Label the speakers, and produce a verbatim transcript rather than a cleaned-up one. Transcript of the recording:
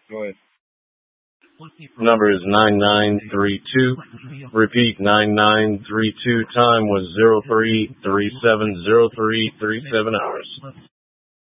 Speaker 1: Go ahead.
Speaker 2: Number is nine nine three two. Repeat, nine nine three two. Time was zero three three seven zero three three seven hours.